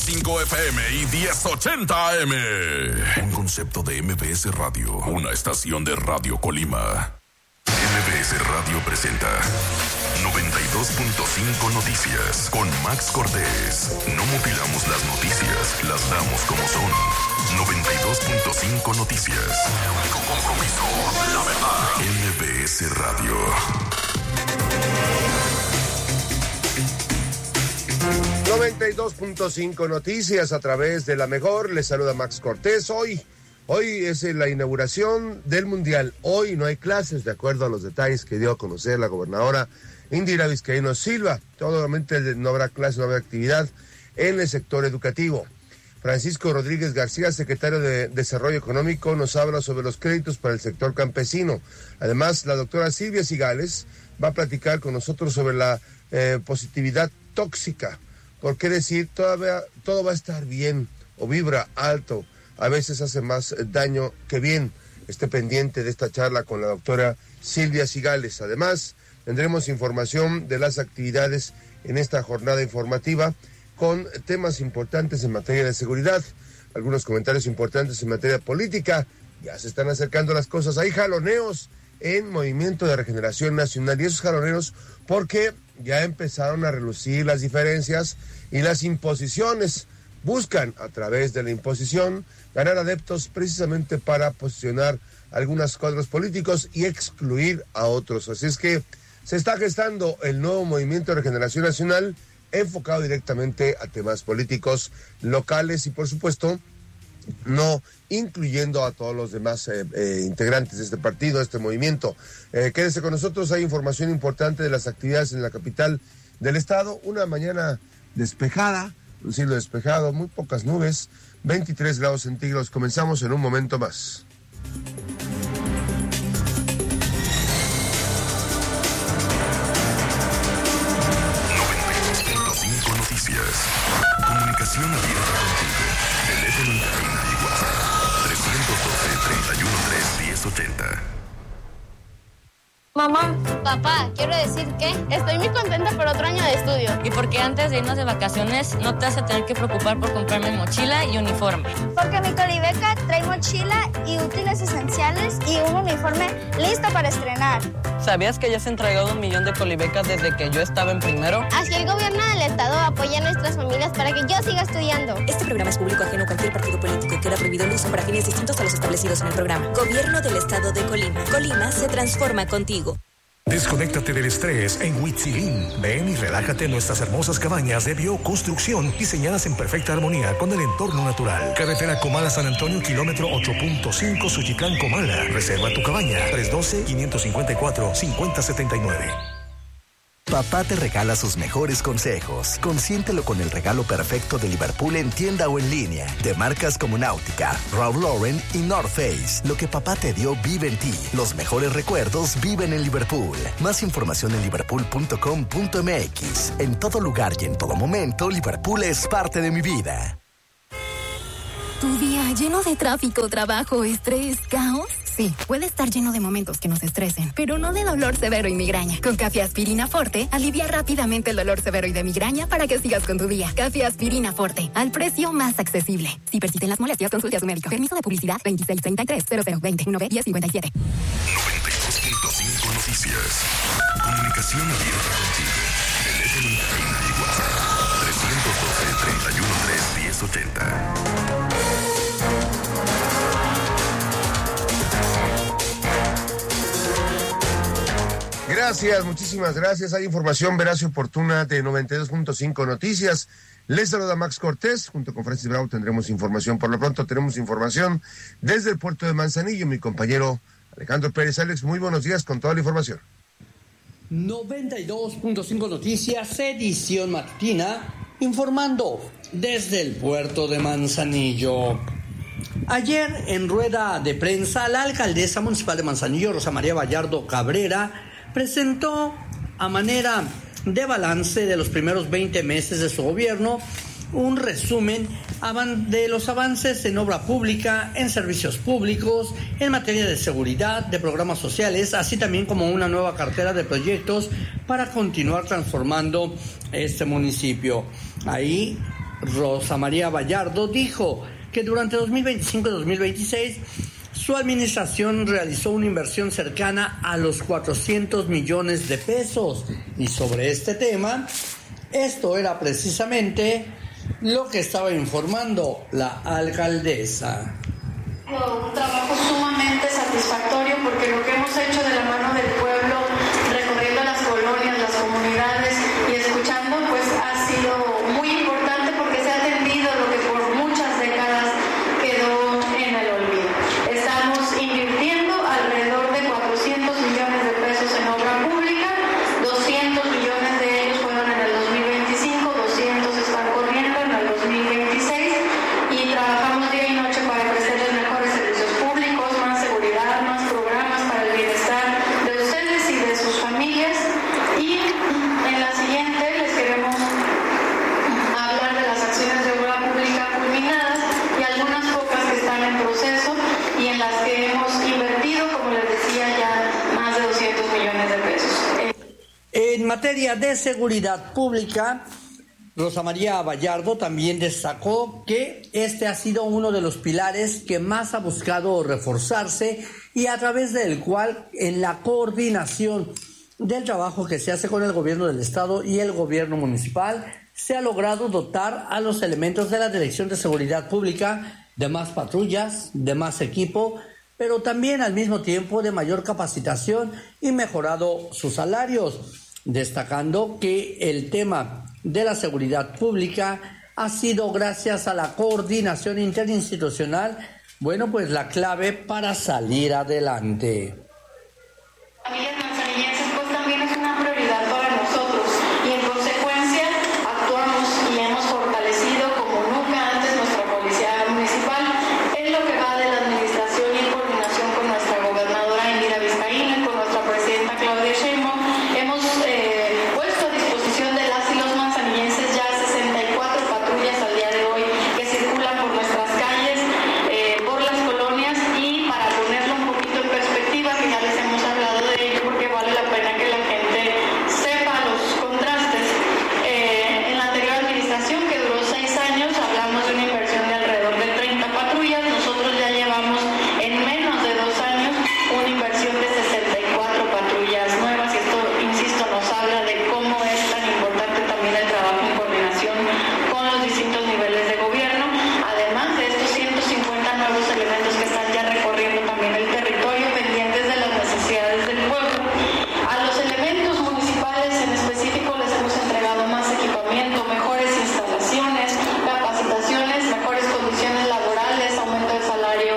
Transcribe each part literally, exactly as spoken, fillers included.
cinco F M y diez ochenta A M. Un concepto de M B S Radio, una estación de Radio Colima. M B S Radio presenta noventa y dos punto cinco Noticias con Max Cortés. No mutilamos las noticias, las damos como son. noventa y dos punto cinco Noticias. El único compromiso, la verdad. M B S Radio. noventa y dos punto cinco Noticias a través de la mejor. Les saluda Max Cortés. Hoy, hoy es la inauguración del Mundial. Hoy no hay clases, de acuerdo a los detalles que dio a conocer la gobernadora Indira Vizcaíno Silva. Obviamente no habrá clases, no habrá actividad en el sector educativo. Francisco Rodríguez García, secretario de Desarrollo Económico, nos habla sobre los créditos para el sector campesino. Además, la doctora Silvia Cigales va a platicar con nosotros sobre la eh, positividad tóxica. ¿Por qué decir todavía todo va a estar bien o vibra alto? A veces hace más daño que bien. Esté pendiente de esta charla con la doctora Silvia Cigales. Además, tendremos información de las actividades en esta jornada informativa con temas importantes en materia de seguridad, algunos comentarios importantes en materia política. Ya se están acercando las cosas. Hay jaloneos en Movimiento de Regeneración Nacional, y esos jaloneos porque ya empezaron a relucir las diferencias y las imposiciones. Buscan, a través de la imposición, ganar adeptos precisamente para posicionar algunos cuadros políticos y excluir a otros. Así es que se está gestando el nuevo Movimiento de Regeneración Nacional, enfocado directamente a temas políticos locales y, por supuesto, no incluyendo a todos los demás eh, eh, integrantes de este partido, de este movimiento. Eh, quédese con nosotros, hay información importante de las actividades en la capital del estado. Una mañana despejada, un cielo despejado, muy pocas nubes, veintitrés grados centígrados. Comenzamos en un momento más. Comunicación abierta contigo. Teléfono en cabina y WhatsApp. trescientos doce, treinta y uno, tres, diez ochenta. Mamá, papá, quiero decir que estoy muy contenta por otro año de estudio. Y porque antes de irnos de vacaciones no te vas a tener que preocupar por comprarme mochila y uniforme. Porque mi Colibeca trae mochila y útiles esenciales y un uniforme listo para estrenar. ¿Sabías que ya se han entregado un millón de Colibecas desde que yo estaba en primero? Así el gobierno del estado apoya a nuestras familias para que yo siga estudiando. Este programa es público ajeno a cualquier partido político y queda prohibido el uso para fines distintos a los establecidos en el programa. Gobierno del estado de Colima. Colima se transforma contigo. Desconéctate del estrés en Huitzilín. Ven y relájate en nuestras hermosas cabañas de bioconstrucción diseñadas en perfecta armonía con el entorno natural. Carretera Comala-San Antonio, kilómetro ocho punto cinco, Suchitlán, Comala. Reserva tu cabaña, tres uno dos, cinco cinco cuatro, cinco cero siete nueve. Papá te regala sus mejores consejos. Consiéntelo con el regalo perfecto de Liverpool en tienda o en línea. De marcas como Náutica, Ralph Lauren y North Face. Lo que papá te dio vive en ti. Los mejores recuerdos viven en Liverpool. Más información en liverpool punto com punto m x. En todo lugar y en todo momento, Liverpool es parte de mi vida. ¿Tu día lleno de tráfico, trabajo, estrés, caos? Sí, puede estar lleno de momentos que nos estresen, pero no de dolor severo y migraña. Con Café Aspirina Forte, alivia rápidamente el dolor severo y de migraña para que sigas con tu día. Café Aspirina Forte, al precio más accesible. Si persisten las molestias, consulte a su médico. Permiso de publicidad veintiséis treinta y tres, cero cero veinte, uno B, diez cincuenta y siete. noventa y dos punto cinco Noticias. Comunicación abierta contigo. Teléfono en cabina y WhatsApp. trescientos doce, treinta y uno, tres, diez ochenta. Gracias, muchísimas gracias. Hay información veraz y oportuna de noventa y dos punto cinco Noticias. Les saluda Max Cortés. Junto con Francis Bravo tendremos información. Por lo pronto tenemos información desde el puerto de Manzanillo. Mi compañero Alejandro Pérez. Alex, muy buenos días con toda la información. noventa y dos punto cinco Noticias, edición matutina, informando desde el puerto de Manzanillo. Ayer, en rueda de prensa, la alcaldesa municipal de Manzanillo, Rosa María Vallardo Cabrera, presentó a manera de balance de los primeros veinte meses de su gobierno un resumen de los avances en obra pública, en servicios públicos, en materia de seguridad, de programas sociales, así también como una nueva cartera de proyectos para continuar transformando este municipio. Ahí Rosa María Vallardo, dijo que durante dos mil veinticinco y dos mil veintiséis su administración realizó una inversión cercana a los cuatrocientos millones de pesos. Y sobre este tema, esto era precisamente lo que estaba informando la alcaldesa. Un trabajo sumamente satisfactorio porque lo que hemos hecho de la mano del pueblo, recorriendo las colonias, las comunidades y escuchando, pues ha sido muy importante porque se ha atendido lo que por muchas décadas quedó en el olvido. Estamos invirtiendo alrededor de cuatrocientos millones de pesos en obra pública, doscientos millones de ellos fueron en el dos mil veinticinco, doscientos están corriendo en el dos mil veintiséis y trabajamos día y noche para ofrecerles mejores servicios públicos, más seguridad, más programas para el bienestar de ustedes y de sus familias. Y en la siguiente les queremos hablar de las acciones de obra pública culminadas y algunas pocas que están en proceso y en las que hemos invertido, como les decía, ya más de doscientos millones de pesos. En materia de seguridad pública, Rosa María Vallardo también destacó que este ha sido uno de los pilares que más ha buscado reforzarse y a través del cual, en la coordinación del trabajo que se hace con el gobierno del estado y el gobierno municipal, se ha logrado dotar a los elementos de la Dirección de Seguridad Pública de más patrullas, de más equipo, pero también al mismo tiempo de mayor capacitación y mejorado sus salarios, destacando que el tema de la seguridad pública ha sido, gracias a la coordinación interinstitucional, bueno, pues la clave para salir adelante. Familias manzanillenses, pues también es una prioridad para nosotros y en consecuencia actuamos y hemos fortalecido como nunca antes nuestra policía municipal en lo que va de la administración y en coordinación con nuestra gobernadora Indira Vizcaíno y con nuestra presidenta Claudia Sheinbaum. Hemos eh, puesto a disposición de las y los manzanillenses ya sesenta y cuatro patrullas al día de hoy que circulan por nuestras calles, eh, por las colonias, y para ponerlo un poquito en perspectiva, que ya les hemos hablado de ello porque vale la pena que la gente sepa los contrastes. Eh, en la anterior administración, que duró seis años, hablamos de una inversión de alrededor de treinta patrullas. Nosotros ya llevamos en menos de dos años una inversión de sesenta y cuatro patrullas nuevas, y esto, insisto, nos habla de cómo es tan importante también el trabajo en coordinación con los distintos niveles de gobierno, además de estos ciento cincuenta nuevos elementos que están ya recorriendo también el territorio, pendientes de las necesidades del pueblo. A los elementos municipales en específico les hemos entregado más equipamiento, mejores instalaciones, capacitaciones, mejores condiciones laborales, aumento de salario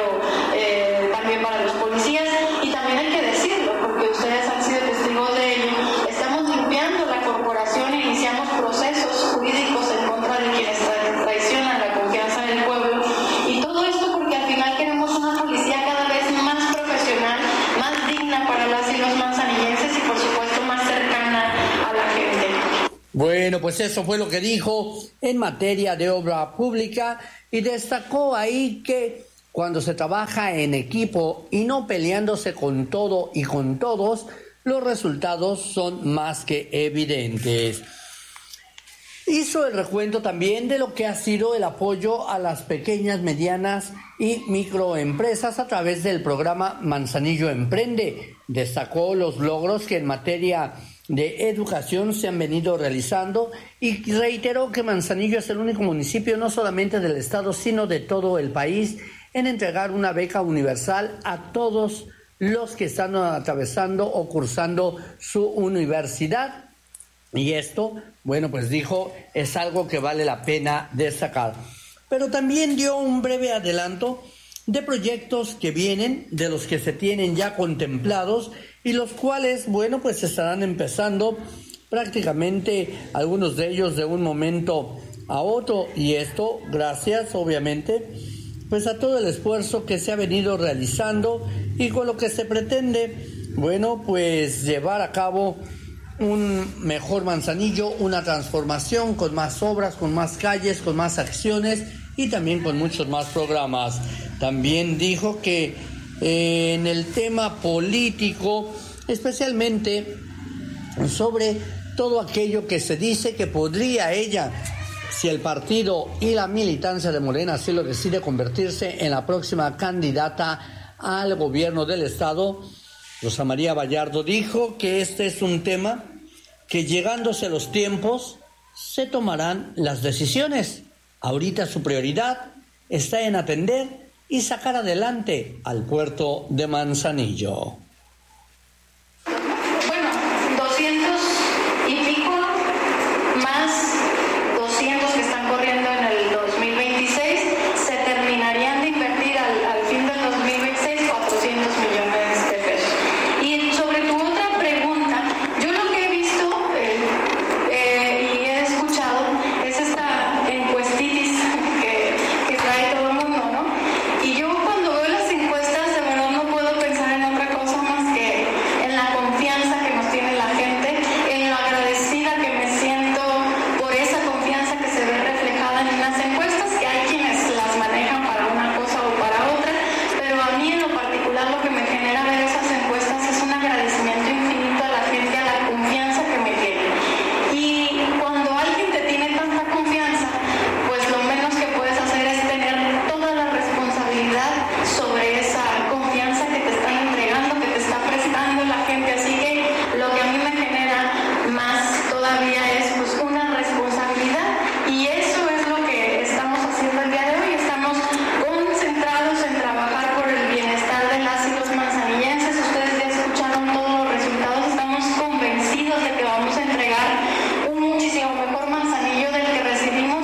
eh, también para los policías. Y también hay que decirlo, porque ustedes han sido testigos de ello, estamos limpiando la corporación e iniciamos procesos jurídicos en contra de quienes tra- traicionan la confianza del pueblo. Y todo esto porque al final queremos una policía cada vez más profesional, más digna para las y los manzanillenses y por supuesto más cercana a la gente. Bueno, pues eso fue lo que dijo en materia de obra pública y destacó ahí que cuando se trabaja en equipo y no peleándose con todo y con todos, los resultados son más que evidentes. Hizo el recuento también de lo que ha sido el apoyo a las pequeñas, medianas y microempresas a través del programa Manzanillo Emprende. Destacó los logros que en materia de educación se han venido realizando y reiteró que Manzanillo es el único municipio no solamente del estado sino de todo el país en entregar una beca universal a todos los que están atravesando o cursando su universidad. Y esto, bueno, pues dijo, es algo que vale la pena destacar. Pero también dio un breve adelanto de proyectos que vienen, de los que se tienen ya contemplados y los cuales, bueno, pues estarán empezando prácticamente algunos de ellos de un momento a otro. Y esto gracias, obviamente, pues a todo el esfuerzo que se ha venido realizando y con lo que se pretende, bueno, pues llevar a cabo un mejor Manzanillo, una transformación con más obras, con más calles, con más acciones y también con muchos más programas. También dijo que eh, en el tema político, especialmente sobre todo aquello que se dice que podría ella si el partido y la militancia de Morena así lo decide convertirse en la próxima candidata al gobierno del estado, Rosa María Bayardo dijo que este es un tema que llegándose los tiempos se tomarán las decisiones. Ahorita su prioridad está en atender y sacar adelante al puerto de Manzanillo. Bueno, doscientos y pico más doscientos que están corriendo en el dos mil veintiséis se terminarían de invertir al, al fin del dos mil veintiséis cuatrocientos millones de pesos. Y sobre tu otra pregunta, yo lo que he visto eh, eh, y he escuchado es esta encuestitis que, que trae todo el mundo, ¿no? Y yo cuando veo las encuestas, de verdad no puedo pensar en otra cosa más que en la confianza que nos tiene la gente, en lo agradecida que me siento por esa confianza que se ve reflejada en unas encuestas, que hay quienes las manejan para una cosa o para otra, pero a mí en lo particular lo que me genera ver esas encuestas es un agradecimiento infinito a la gente, a la confianza que me tiene. Y cuando alguien te tiene tanta confianza, pues lo menos que puedes hacer es tener toda la responsabilidad sobre esa confianza que te están entregando, que te está prestando la gente. Así que lo que a mí me genera más todavía es pues una responsabilidad, y eso es lo que estamos haciendo el día de hoy. Estamos concentrados en trabajar por el bienestar de las y los manzanillenses. Ustedes ya escucharon todos los resultados. Estamos convencidos de que vamos a entregar un muchísimo mejor Manzanillo del que recibimos,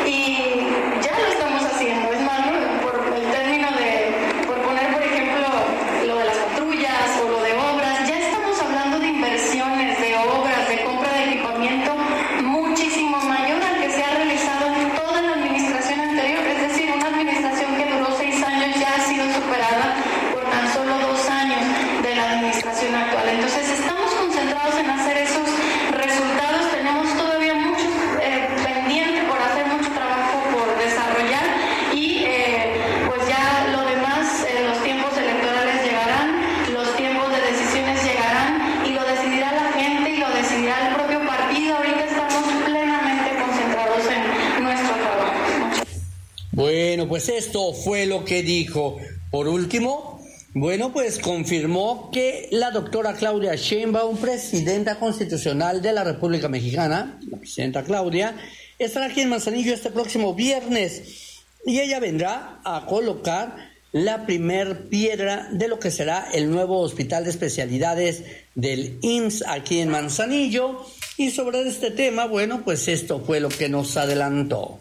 y ya lo estamos haciendo. Es más, ¿no? Por el término de, por poner por ejemplo lo de las patrullas o lo de obras, ya estamos hablando de inversiones, de obras, de compra de equipamiento muchísimo mayor al que se ha realizado en toda la administración anterior. Es decir, una administración que duró seis años ya ha sido superada por tan solo dos años de la administración actual. Entonces estamos concentrados en hacer esos resultados. Tenemos todavía mucho eh, pendiente por hacer, mucho trabajo por desarrollar, y eh, pues ya lo demás, eh, los tiempos electorales llegarán, los tiempos de decisiones llegarán, y lo decidirá la gente y lo decidirá el propio partido. Ahorita estamos plenamente concentrados en nuestro trabajo. Bueno, pues esto fue lo que dijo. Por último, bueno, pues confirmó que la doctora Claudia Sheinbaum, presidenta constitucional de la República Mexicana, la presidenta Claudia, estará aquí en Manzanillo este próximo viernes, y ella vendrá a colocar la primer piedra de lo que será el nuevo hospital de especialidades del I M S S aquí en Manzanillo. Y sobre este tema, bueno, pues esto fue lo que nos adelantó.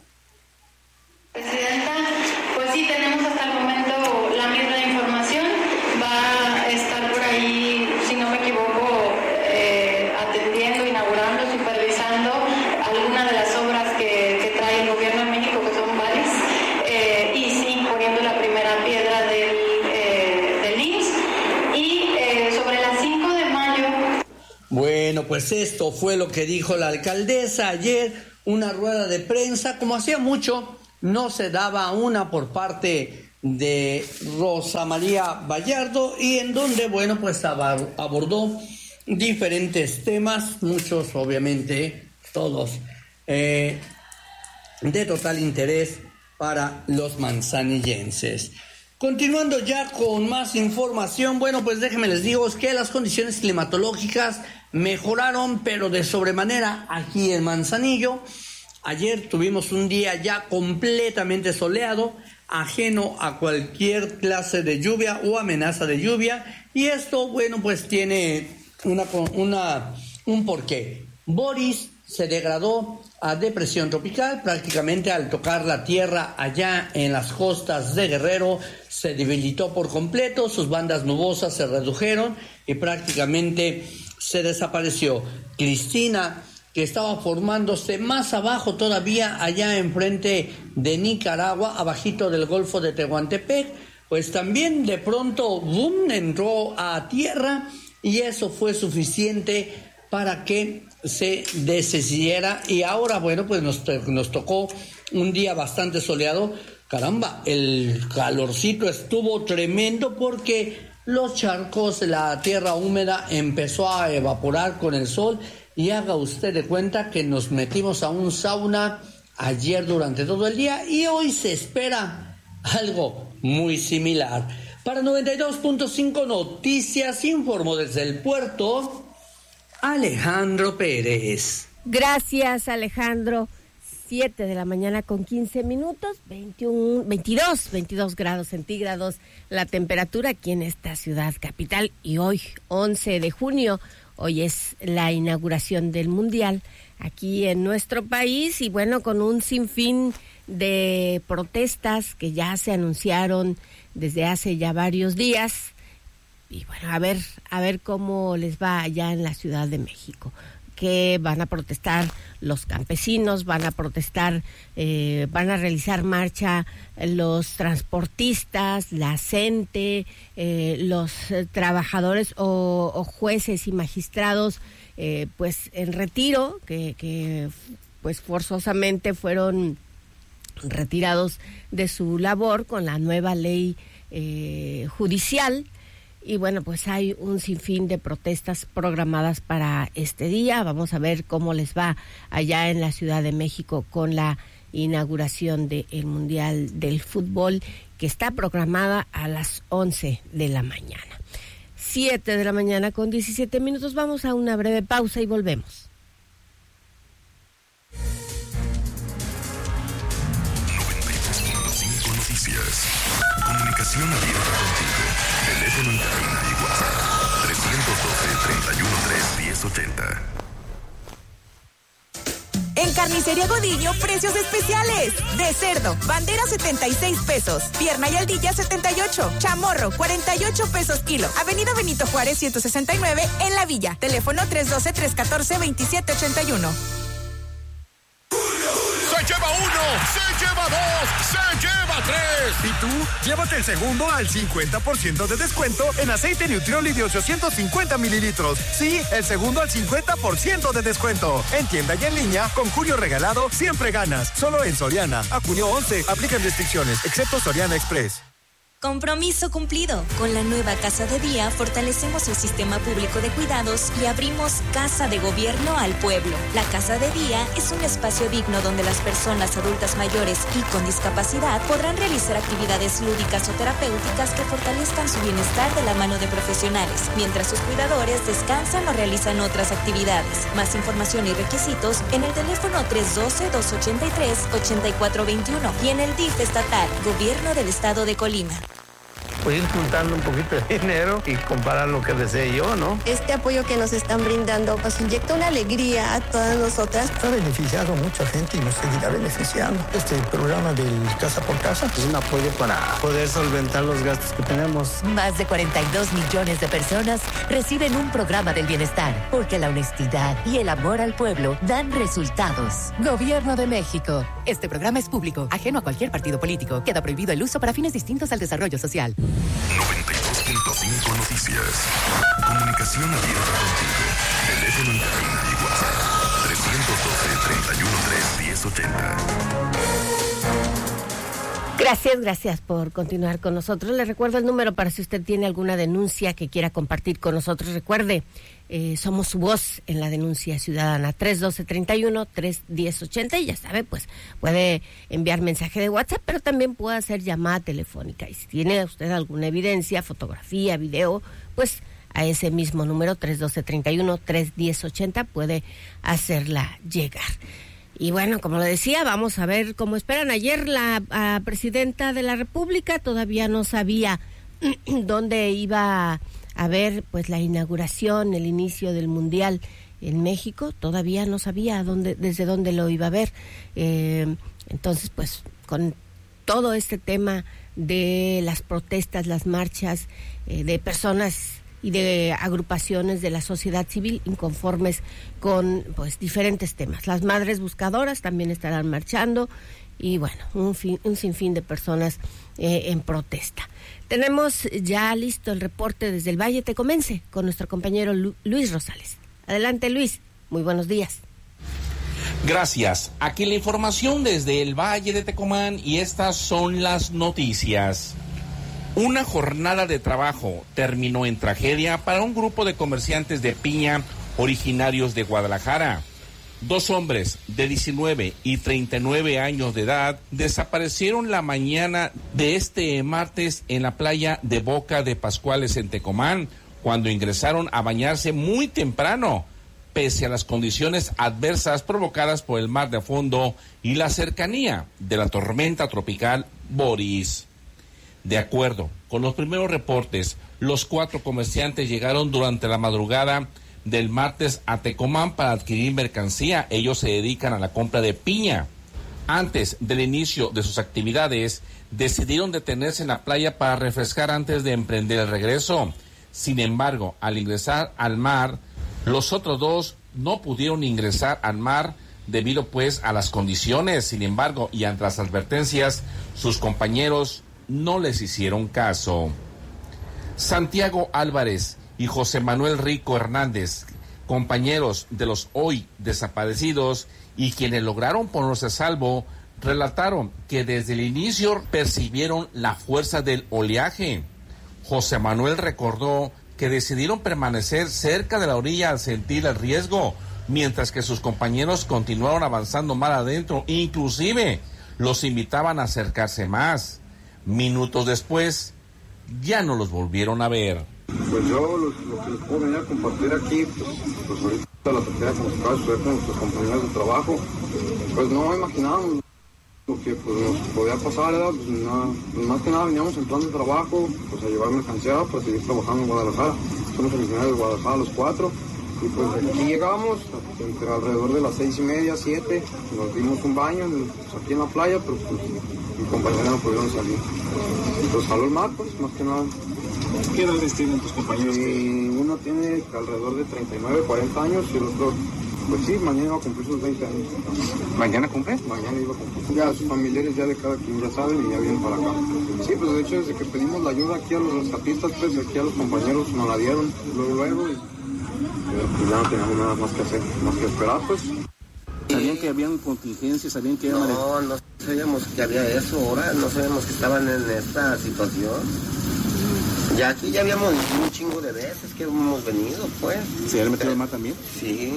Presidenta, pues sí, tenemos hasta el momento la misma información. Va a estar por ahí, si no me equivoco, eh, atendiendo, inaugurando, supervisando algunas de las obras que, que trae el gobierno de México, que son varias, eh, y sí, poniendo la primera piedra del, eh, del I M S S. Y eh, sobre las cinco de mayo... Bueno, pues esto fue lo que dijo la alcaldesa ayer, una rueda de prensa, como hacía mucho no se daba una por parte de Rosa María Bayardo, y en donde, bueno, pues abordó diferentes temas, muchos obviamente, todos eh, de total interés para los manzanillenses. Continuando ya con más información, bueno, pues déjenme les digo que las condiciones climatológicas mejoraron, pero de sobremanera aquí en Manzanillo. Ayer tuvimos un día ya completamente soleado, ajeno a cualquier clase de lluvia o amenaza de lluvia, y esto, bueno, pues tiene una, una, un porqué. Boris se degradó a depresión tropical, prácticamente al tocar la tierra allá en las costas de Guerrero, se debilitó por completo, sus bandas nubosas se redujeron y prácticamente se desapareció. Cristina, que estaba formándose más abajo todavía, allá enfrente de Nicaragua, abajito del Golfo de Tehuantepec, pues también de pronto, boom, entró a tierra, y eso fue suficiente para que se deshiciera. Y ahora, bueno, pues nos, nos tocó un día bastante soleado. Caramba, el calorcito estuvo tremendo porque los charcos, la tierra húmeda empezó a evaporar con el sol, y haga usted de cuenta que nos metimos a un sauna ayer durante todo el día y hoy se espera algo muy similar. Para noventa y dos punto cinco Noticias, informó desde el puerto Alejandro Pérez. Gracias, Alejandro. siete de la mañana con quince minutos, veintiuno, veintidós, veintidós grados centígrados la temperatura aquí en esta ciudad capital. Y hoy, once de junio, hoy es la inauguración del Mundial aquí en nuestro país y bueno, con un sinfín de protestas que ya se anunciaron desde hace ya varios días. Y bueno, a ver, a ver cómo les va allá en la Ciudad de México. Que van a protestar los campesinos, van a protestar, eh, van a realizar marcha los transportistas, la gente, eh, los eh, trabajadores o, o jueces y magistrados, eh, pues en retiro, que, que pues forzosamente fueron retirados de su labor con la nueva ley eh, judicial. Y bueno, pues hay un sinfín de protestas programadas para este día. Vamos a ver cómo les va allá en la Ciudad de México con la inauguración del Mundial del Fútbol, que está programada a las once de la mañana. siete de la mañana con diecisiete minutos. Vamos a una breve pausa y volvemos. noventa y dos punto cinco Noticias. Comunicación abierta contigo. Teléfono en cabina y WhatsApp trescientos doce, treinta y uno, tres, diez, ochenta. En Carnicería Godiño, precios especiales. De cerdo, bandera setenta y seis pesos. Pierna y aldilla setenta y ocho. Chamorro, cuarenta y ocho pesos kilo. Avenida Benito Juárez ciento sesenta y nueve en La Villa. Teléfono tres uno dos, tres uno cuatro, veintisiete ochenta y uno. Se lleva uno, se lleva dos, se lleva tres. ¿Y tú? Llévate el segundo al cincuenta por ciento de descuento en aceite Nutrioli de ochocientos cincuenta mililitros. Sí, el segundo al cincuenta por ciento de descuento. En tienda y en línea, con Julio Regalado, siempre ganas. Solo en Soriana. A junio once, aplican restricciones, excepto Soriana Express. Compromiso cumplido. Con la nueva Casa de Día fortalecemos el sistema público de cuidados y abrimos Casa de Gobierno al pueblo. La Casa de Día es un espacio digno donde las personas adultas mayores y con discapacidad podrán realizar actividades lúdicas o terapéuticas que fortalezcan su bienestar de la mano de profesionales, mientras sus cuidadores descansan o realizan otras actividades. Más información y requisitos en el teléfono tres uno dos, dos ocho tres, ocho cuatro dos uno y en el D I F estatal, Gobierno del Estado de Colima. Pues ir juntando un poquito de dinero y comparar lo que desee yo, ¿no? Este apoyo que nos están brindando pues inyecta una alegría a todas nosotras. Ha beneficiado a mucha gente y nos seguirá beneficiando. Este programa del Casa por Casa es un apoyo para poder solventar los gastos que tenemos. Más de cuarenta y dos millones de personas reciben un programa del bienestar, porque la honestidad y el amor al pueblo dan resultados. Gobierno de México. Este programa es público, ajeno a cualquier partido político. Queda prohibido el uso para fines distintos al desarrollo social. noventa y dos punto cinco Noticias. Comunicación abierta contigo. Teléfono en cabina y WhatsApp trescientos doce, treinta y uno, tres, diez, ochenta. Gracias, gracias por continuar con nosotros. Les recuerdo el número para si usted tiene alguna denuncia que quiera compartir con nosotros. Recuerde, eh, somos su voz en la denuncia ciudadana. tres uno dos, treinta y uno, tres, diez, ochenta. Y ya sabe, pues puede enviar mensaje de WhatsApp, pero también puede hacer llamada telefónica. Y si tiene usted alguna evidencia, fotografía, video, pues a ese mismo número, tres uno dos, treinta y uno, tres, diez, ochenta, puede hacerla llegar. Y bueno, como lo decía, vamos a ver cómo esperan. Ayer la a, presidenta de la República todavía no sabía dónde iba a haber pues la inauguración, el inicio del Mundial en México. Todavía no sabía dónde, desde dónde lo iba a ver. Eh, entonces, pues con todo este tema de las protestas, las marchas eh, de personas y de agrupaciones de la sociedad civil inconformes con pues diferentes temas. Las madres buscadoras también estarán marchando y bueno, un, fin, un sinfín de personas eh, en protesta. Tenemos ya listo el reporte desde el Valle Tecomense con nuestro compañero Lu- Luis Rosales. Adelante, Luis, muy buenos días. Gracias. Aquí la información desde el Valle de Tecomán y estas son las noticias. Una jornada de trabajo terminó en tragedia para un grupo de comerciantes de piña originarios de Guadalajara. Dos hombres de diecinueve y treinta y nueve años de edad desaparecieron la mañana de este martes en la playa de Boca de Pascuales en Tecomán, cuando ingresaron a bañarse muy temprano, pese a las condiciones adversas provocadas por el mar de fondo y la cercanía de la tormenta tropical Boris. De acuerdo con los primeros reportes, los cuatro comerciantes llegaron durante la madrugada del martes a Tecomán para adquirir mercancía. Ellos se dedican a la compra de piña. Antes del inicio de sus actividades, decidieron detenerse en la playa para refrescar antes de emprender el regreso. Sin embargo, al ingresar al mar, los otros dos no pudieron ingresar al mar debido pues a las condiciones. Sin embargo, y ante las advertencias, sus compañeros no les hicieron caso. Santiago Álvarez y José Manuel Rico Hernández, compañeros de los hoy desaparecidos y quienes lograron ponerse a salvo, relataron que desde el inicio percibieron la fuerza del oleaje. José Manuel recordó que decidieron permanecer cerca de la orilla al sentir el riesgo, mientras que sus compañeros continuaron avanzando mar adentro, inclusive los invitaban a acercarse más. Minutos después, ya no los volvieron a ver. Pues yo lo, lo que les puedo venir a compartir aquí, pues, pues ahorita la tercera como se acaba de suceder con nuestros compañeros de trabajo, pues no imaginábamos lo que pues, nos podía pasar, ¿verdad? Pues, nada, pues más que nada veníamos en plan de trabajo, pues a llevar mercancía para seguir trabajando en Guadalajara. Somos originarios de Guadalajara los cuatro, y pues aquí llegamos entre alrededor de las seis y media, siete, nos dimos un baño pues, aquí en la playa, pero pues mi compañera no pudieron salir. Pues jaló el mar, pues más que nada. ¿Qué edades tienen tus compañeros? Y uno tiene alrededor de treinta y nueve, cuarenta años y el otro, pues sí, mañana iba a cumplir sus veinte años. ¿Mañana cumple? Mañana iba a cumplir. Ya sus familiares ya de cada quien ya saben y ya vienen para acá. Sí, pues de hecho desde que pedimos la ayuda aquí a los rescatistas, pues aquí a los compañeros nos la dieron luego, luego y pues, ya no teníamos nada más que hacer, más que esperar, pues. ¿Sabían que habían contingencias? ¿Sabían que No, iban a... no sabíamos que había eso ahora, no sabíamos que estaban en esta situación. Ya aquí ya habíamos un chingo de veces que hemos venido, pues. ¿Se habían metido el mar también? Sí,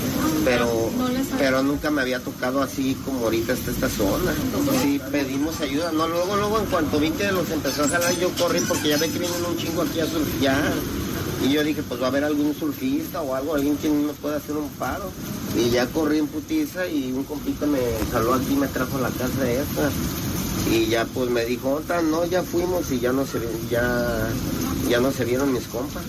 pero, pero nunca me había tocado así como ahorita está esta zona. Sí, pedimos ayuda, no, luego, luego en cuanto vi que los empezó a jalar, yo corrí porque ya ve que vienen un chingo aquí a surfear. Y yo dije, pues va a haber algún surfista o algo, alguien que nos pueda hacer un paro. Y ya corrí en putiza y un compita me jaló aquí y me trajo a la casa esta. Y ya pues me dijo, otra, no, ya fuimos y ya no se, ya, ya no se vieron mis compas.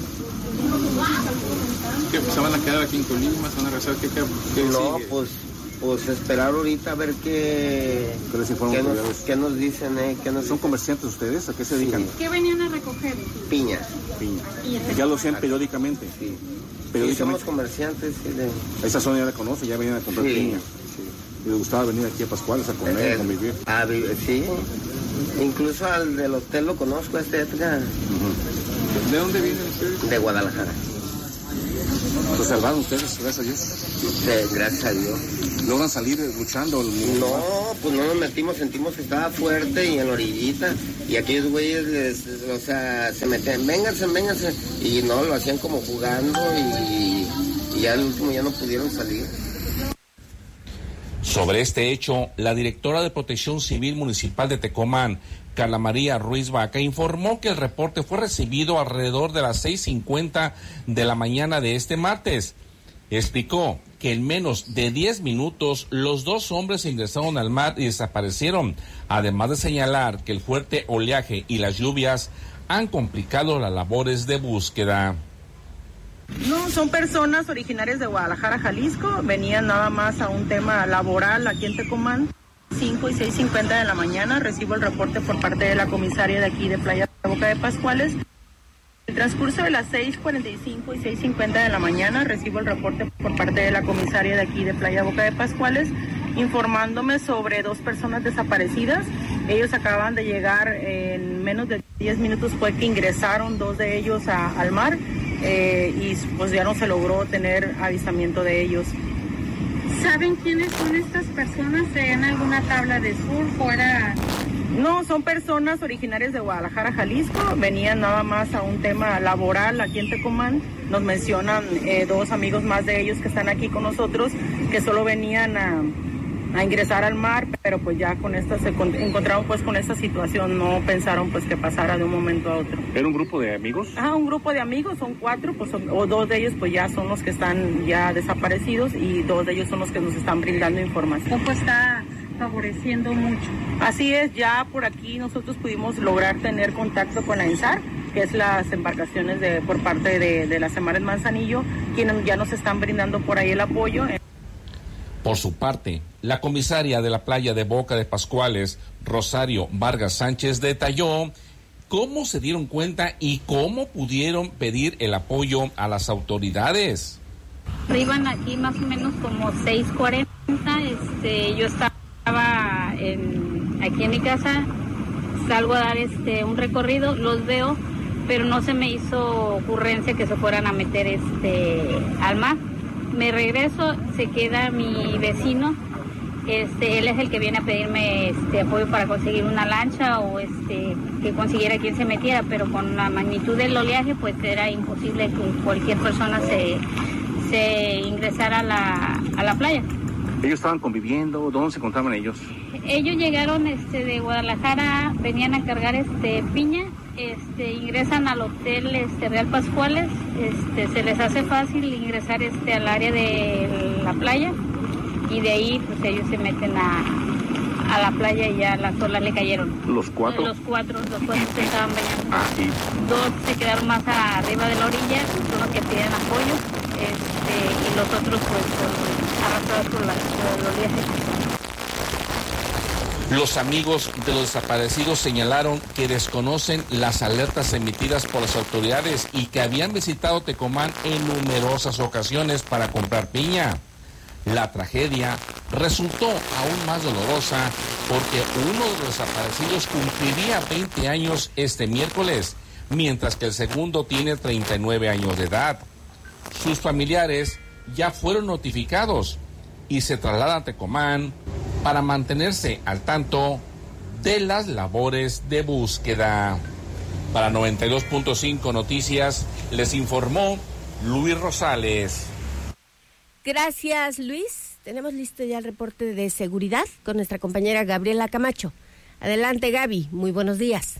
¿Qué, pues, se van a quedar aquí en Colima? ¿Se van a regresar? ¿Qué, qué, qué no, sigue? pues, pues esperar ahorita a ver qué, qué, nos, qué nos dicen. Eh, qué nos ¿Son dicen. comerciantes ustedes? ¿A qué se dedican? ¿Qué venían a recoger? Piñas. Piña. ¿Ya lo hacían periódicamente? Sí. periódicamente. Sí, somos comerciantes. Sí, de... Esa zona ya la conoce, ya venían a comprar sí. piña. Y le gustaba venir aquí a Pascuales a comer, eh, a convivir. A vivir, sí. Incluso al del hotel lo conozco, este Edgar. Uh-huh. ¿De dónde vienen ustedes? De Guadalajara. ¿Lo salvaron ustedes, gracias a Dios? Sí, gracias a Dios. ¿Logran salir luchando? No, pues no nos metimos, sentimos que estaba fuerte y en la orillita. Y aquellos güeyes, les, o sea, se metían, vénganse, vénganse. Y no, lo hacían como jugando y, y ya al último ya no pudieron salir. Sobre este hecho, la directora de Protección Civil Municipal de Tecomán, Carla María Ruiz Vaca, informó que el reporte fue recibido alrededor de las seis cincuenta de la mañana de este martes. Explicó que en menos de diez minutos los dos hombres ingresaron al mar y desaparecieron, además de señalar que el fuerte oleaje y las lluvias han complicado las labores de búsqueda. No, son personas originarias de Guadalajara, Jalisco, venían nada más a un tema laboral aquí en Tecomán. cinco y seis cincuenta de la mañana recibo el reporte por parte de la comisaria de aquí de Playa de Boca de Pascuales. En el transcurso de las seis cuarenta y cinco y seis cincuenta de la mañana recibo el reporte por parte de la comisaria de aquí de Playa de Boca de Pascuales informándome sobre dos personas desaparecidas. Ellos acaban de llegar, en menos de diez minutos fue que ingresaron dos de ellos a, al mar. Eh, y pues ya no se logró tener avistamiento de ellos. ¿Saben quiénes son estas personas? ¿En alguna tabla de surf o era...? No, son personas originarias de Guadalajara, Jalisco, venían nada más a un tema laboral aquí en Tecomán. Nos mencionan eh, dos amigos más de ellos que están aquí con nosotros, que solo venían a, a ingresar al mar, pero pues ya con esta se encontraron pues con esta situación, no pensaron pues que pasara de un momento a otro. ¿Era un grupo de amigos? Ah, un grupo de amigos, son cuatro, pues son, o dos de ellos pues ya son los que están ya desaparecidos y dos de ellos son los que nos están brindando información. Poco está favoreciendo mucho. Así es, ya por aquí nosotros pudimos lograr tener contacto con la ENSAR, que es las embarcaciones de por parte de, de la Semarnat Manzanillo, quienes ya nos están brindando por ahí el apoyo. Por su parte, la comisaria de la playa de Boca de Pascuales, Rosario Vargas Sánchez, detalló cómo se dieron cuenta y cómo pudieron pedir el apoyo a las autoridades. Iban aquí más o menos como seis cuarenta, este, yo estaba en, aquí en mi casa, salgo a dar este un recorrido, los veo, pero no se me hizo ocurrencia que se fueran a meter este al mar. Me regreso, se queda mi vecino, este, él es el que viene a pedirme este apoyo para conseguir una lancha o este que consiguiera quien se metiera, pero con la magnitud del oleaje pues era imposible que cualquier persona se, se ingresara a la, a la playa. ¿Ellos estaban conviviendo? ¿Dónde se encontraban ellos? Ellos llegaron este de Guadalajara, venían a cargar este piña, este ingresan al hotel este Real Pascuales, este se les hace fácil ingresar este al área de la playa y de ahí pues ellos se meten a, a la playa y ya las olas le cayeron. ¿Los cuatro? Los cuatro, los cuatro se estaban bañando. Ah, sí. Dos se quedaron más arriba de la orilla, son los que piden apoyo, este y los otros pues arrastrados por, la, por el oleaje. Los amigos de los desaparecidos señalaron que desconocen las alertas emitidas por las autoridades y que habían visitado Tecomán en numerosas ocasiones para comprar piña. La tragedia resultó aún más dolorosa porque uno de los desaparecidos cumpliría veinte años este miércoles, mientras que el segundo tiene treinta y nueve años de edad. Sus familiares ya fueron notificados y se trasladan a Tecomán para mantenerse al tanto de las labores de búsqueda. Para noventa y dos punto cinco Noticias, les informó Luis Rosales. Gracias, Luis. Tenemos listo ya el reporte de seguridad con nuestra compañera Gabriela Camacho. Adelante, Gaby. Muy buenos días.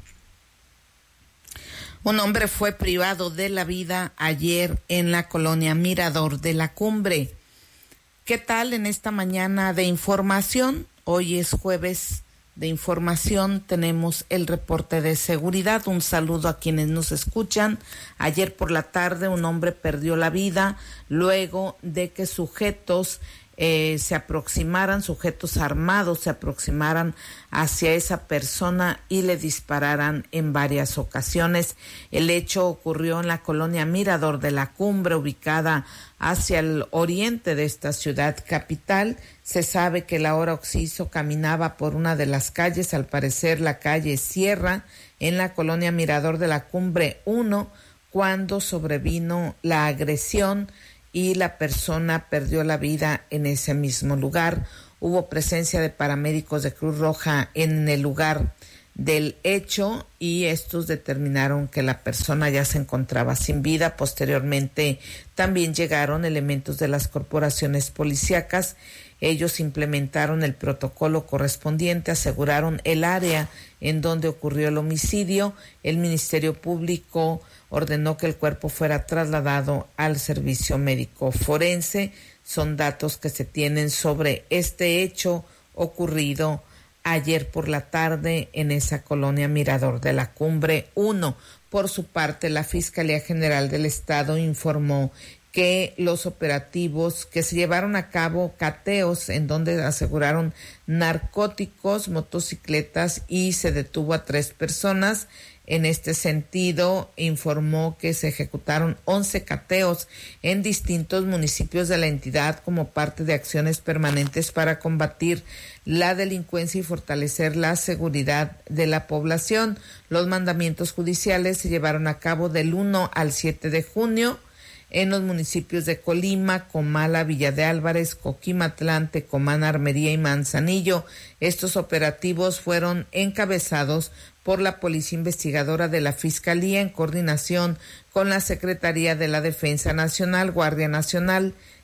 Un hombre fue privado de la vida ayer en la colonia Mirador de la Cumbre. ¿Qué tal en esta mañana de información? Hoy es jueves de información, tenemos el reporte de seguridad. Un saludo a quienes nos escuchan. Ayer por la tarde un hombre perdió la vida luego de que sujetos eh, se aproximaran, sujetos armados se aproximaran hacia esa persona y le dispararan en varias ocasiones. El hecho ocurrió en la colonia Mirador de la Cumbre, ubicada hacia el oriente de esta ciudad capital. Se sabe que el ahora occiso caminaba por una de las calles, al parecer la calle Sierra, en la colonia Mirador de la Cumbre uno, cuando sobrevino la agresión y la persona perdió la vida en ese mismo lugar. Hubo presencia de paramédicos de Cruz Roja en el lugar del hecho y estos determinaron que la persona ya se encontraba sin vida. Posteriormente también llegaron elementos de las corporaciones policíacas. Ellos implementaron el protocolo correspondiente, aseguraron el área en donde ocurrió el homicidio. El Ministerio Público ordenó que el cuerpo fuera trasladado al servicio médico forense. Son datos que se tienen sobre este hecho ocurrido ayer por la tarde en esa colonia Mirador de la Cumbre uno. Por su parte, la Fiscalía General del Estado informó que los operativos que se llevaron a cabo, cateos en donde aseguraron narcóticos, motocicletas y se detuvo a tres personas. En este sentido, informó que se ejecutaron once cateos en distintos municipios de la entidad como parte de acciones permanentes para combatir la delincuencia y fortalecer la seguridad de la población. Los mandamientos judiciales se llevaron a cabo del uno al siete de junio en los municipios de Colima, Comala, Villa de Álvarez, Coquimatlán, Tecomán, Armería y Manzanillo. Estos operativos fueron encabezados por la Policía Investigadora de la Fiscalía en coordinación con la Secretaría de la Defensa Nacional, Guardia Nacional,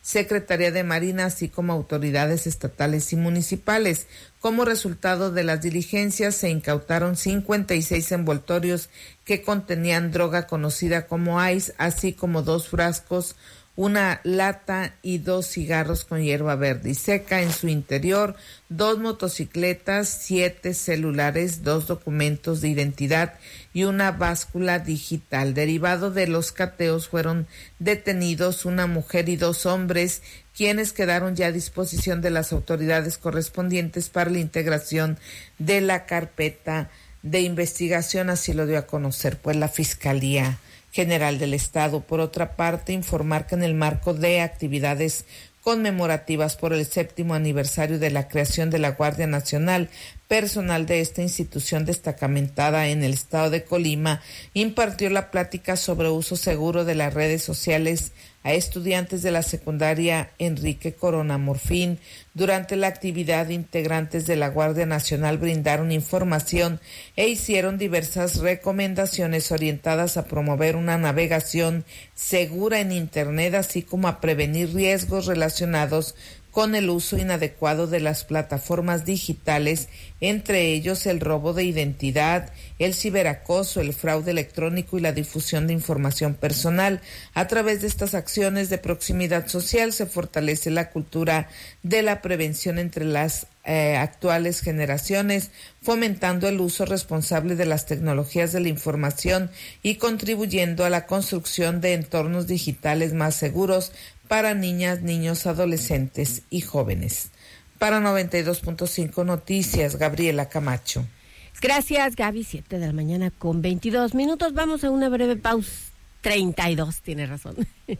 Secretaría de Marina, así como autoridades estatales y municipales. Como resultado de las diligencias, se incautaron cincuenta y seis envoltorios que contenían droga conocida como ice, así como dos frascos, una lata y dos cigarros con hierba verde y seca. En su interior, dos motocicletas, siete celulares, dos documentos de identidad y una báscula digital. Derivado de los cateos fueron detenidos una mujer y dos hombres, quienes quedaron ya a disposición de las autoridades correspondientes para la integración de la carpeta de investigación. Así lo dio a conocer pues la Fiscalía General del Estado. Por otra parte, informar que en el marco de actividades conmemorativas por el séptimo aniversario de la creación de la Guardia Nacional, personal de esta institución destacamentada en el estado de Colima impartió la plática sobre uso seguro de las redes sociales a estudiantes de la secundaria Enrique Corona Morfín. Durante la actividad, integrantes de la Guardia Nacional brindaron información e hicieron diversas recomendaciones orientadas a promover una navegación segura en Internet, así como a prevenir riesgos relacionados con el uso inadecuado de las plataformas digitales, entre ellos el robo de identidad, el ciberacoso, el fraude electrónico y la difusión de información personal. A través de estas acciones de proximidad social se fortalece la cultura de la prevención entre las eh, actuales generaciones, fomentando el uso responsable de las tecnologías de la información y contribuyendo a la construcción de entornos digitales más seguros para niñas, niños, adolescentes y jóvenes. Para noventa y dos punto cinco Noticias, Gabriela Camacho. Gracias, Gaby. Siete de la mañana con veintidós minutos. Vamos a una breve pausa. treinta y dos, tiene razón.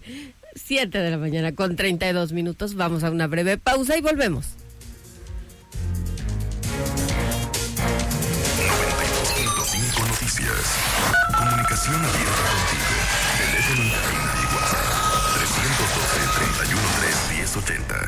Siete de la mañana con treinta y dos minutos. Vamos a una breve pausa y volvemos. noventa y dos punto cinco Noticias. Comunicación abierta contigo. Teléfono en cabina y WhatsApp. trescientos doce, treinta y uno, tres, diez, ochenta.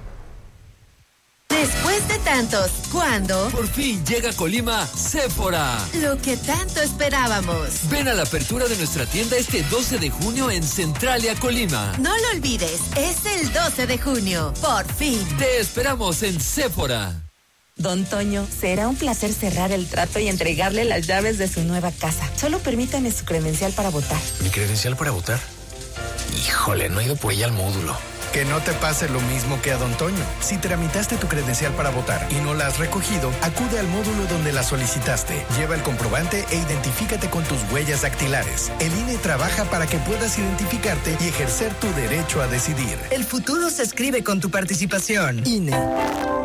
Después de tantos, ¿cuándo? Por fin llega a Colima Sephora. Lo que tanto esperábamos. Ven a la apertura de nuestra tienda este doce de junio en Centralia, Colima. No lo olvides, es el doce de junio. Por fin. Te esperamos en Sephora. Don Toño, será un placer cerrar el trato y entregarle las llaves de su nueva casa. Solo permítame su credencial para votar. ¿Mi credencial para votar? Híjole, no he ido por ella al módulo. Que no te pase lo mismo que a Don Toño. Si tramitaste tu credencial para votar y no la has recogido, acude al módulo donde la solicitaste. Lleva el comprobante e identifícate con tus huellas dactilares. El I N E trabaja para que puedas identificarte y ejercer tu derecho a decidir. El futuro se escribe con tu participación. I N E.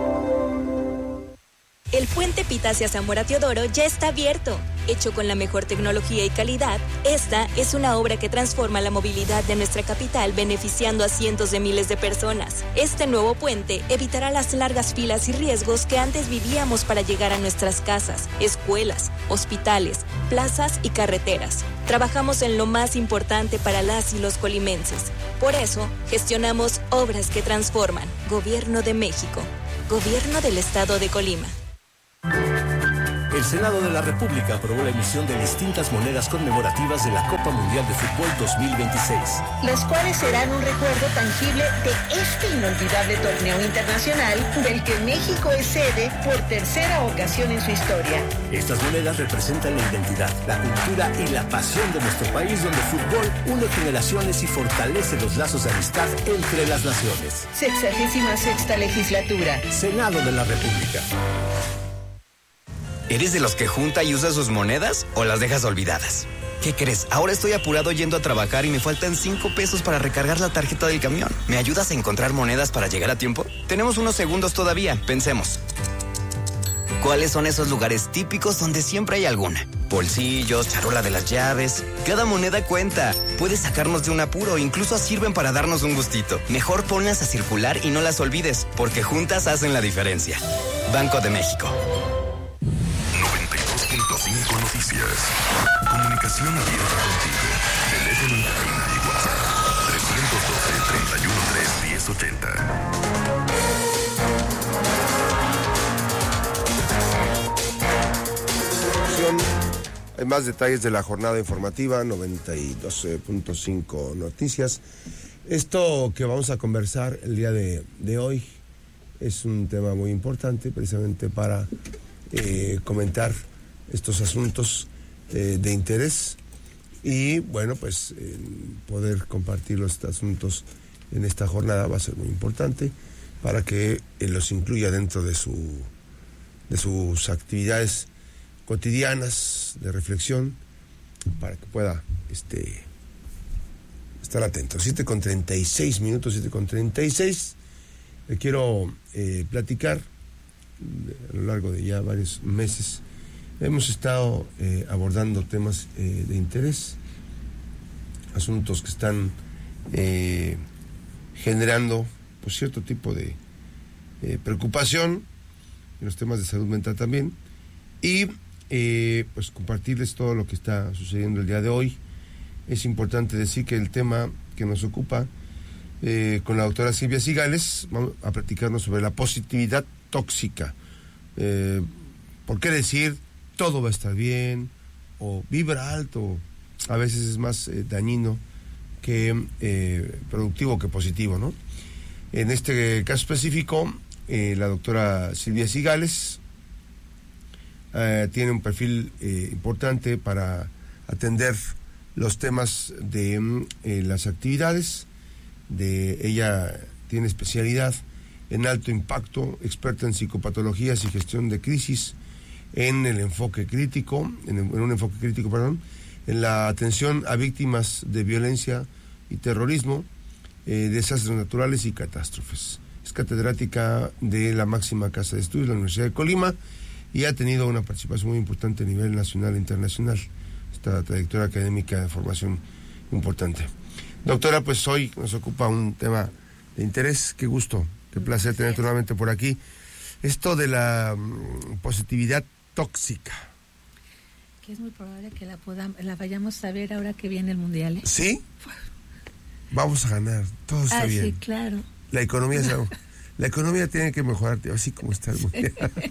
El puente Pitacia Zamora Teodoro ya está abierto. Hecho con la mejor tecnología y calidad, esta es una obra que transforma la movilidad de nuestra capital, beneficiando a cientos de miles de personas. Este nuevo puente evitará las largas filas y riesgos que antes vivíamos para llegar a nuestras casas, escuelas, hospitales, plazas y carreteras. Trabajamos en lo más importante para las y los colimenses. Por eso, gestionamos obras que transforman. Gobierno de México. Gobierno del Estado de Colima. El Senado de la República aprobó la emisión de distintas monedas conmemorativas de la Copa Mundial de Fútbol dos mil veintiséis. Las cuales serán un recuerdo tangible de este inolvidable torneo internacional del que México es sede por tercera ocasión en su historia. Estas monedas representan la identidad, la cultura y la pasión de nuestro país, donde el fútbol une generaciones y fortalece los lazos de amistad entre las naciones. Sexagésima sexta legislatura. Senado de la República. ¿Eres de los que junta y usa sus monedas o las dejas olvidadas? ¿Qué crees? Ahora estoy apurado yendo a trabajar y me faltan cinco pesos para recargar la tarjeta del camión. ¿Me ayudas a encontrar monedas para llegar a tiempo? Tenemos unos segundos todavía, pensemos. ¿Cuáles son esos lugares típicos donde siempre hay alguna? Bolsillos, charola de las llaves. Cada moneda cuenta. Puede sacarnos de un apuro, incluso sirven para darnos un gustito. Mejor ponlas a circular y no las olvides, porque juntas hacen la diferencia. Banco de México. noventa y dos punto cinco Noticias. Comunicación abierta contigo. Teléfono en cabina y WhatsApp. trescientos doce, treinta y uno, tres, diez, ochenta. Hay más detalles de la jornada informativa, noventa y dos punto cinco Noticias. Esto que vamos a conversar el día de, de hoy es un tema muy importante precisamente para eh, comentar estos asuntos eh, de interés y bueno, pues eh, poder compartir los asuntos en esta jornada va a ser muy importante para que eh, los incluya dentro de su de sus actividades cotidianas de reflexión para que pueda este estar atento. siete con treinta y seis minutos, siete con treinta y seis. Le quiero eh, platicar a lo largo de ya varios meses. Hemos estado eh, abordando temas eh, de interés, asuntos que están eh, generando pues, cierto tipo de eh, preocupación en los temas de salud mental también, y eh, pues compartirles todo lo que está sucediendo el día de hoy. Es importante decir que el tema que nos ocupa eh, con la doctora Silvia Cigales, vamos a platicarnos sobre la positividad tóxica. Eh, ¿Por qué decir todo va a estar bien? O vibra alto, a veces es más eh, dañino que eh, productivo que positivo, ¿no? En este caso específico, eh, la doctora Silvia Cigales eh, tiene un perfil eh, importante para atender los temas de eh, las actividades. De ella tiene especialidad en alto impacto, experta en psicopatologías y gestión de crisis, en el enfoque crítico, en, en un enfoque crítico, perdón, en la atención a víctimas de violencia y terrorismo, eh, desastres naturales y catástrofes. Es catedrática de la máxima casa de estudios de la Universidad de Colima y ha tenido una participación muy importante a nivel nacional e internacional. Esta trayectoria académica de formación importante. Doctora, pues hoy nos ocupa un tema de interés. Qué gusto, qué placer tenerte nuevamente por aquí. Esto de la um, positividad tóxica. Que es muy probable que la podamos, la vayamos a ver ahora que viene el Mundial, ¿eh? ¿Sí? Vamos a ganar, todo está ah, bien. Sí, claro. La economía, no. la economía tiene que mejorar, así como está el Mundial.